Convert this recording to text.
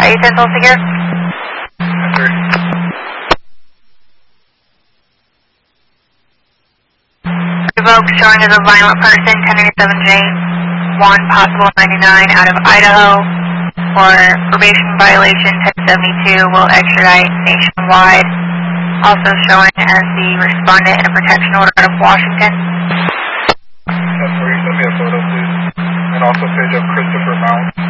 A10 Tulsa here. Revoked showing as a violent person, 1097J, 1 possible 99 out of Idaho. For probation violation, 1072 will extradite nationwide. Also showing as the respondent in a protection order out of Washington. That's where you send me a photo, please. And also page up Christopher Mount.